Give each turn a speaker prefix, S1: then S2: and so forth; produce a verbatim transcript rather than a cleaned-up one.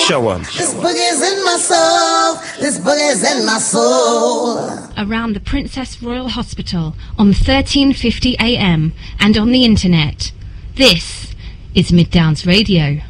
S1: Show 'em.
S2: This boogie's in my soul. This boogie's in my soul.
S3: Around the Princess Royal Hospital on thirteen fifty A M and on the internet. This is Mid Downs Radio.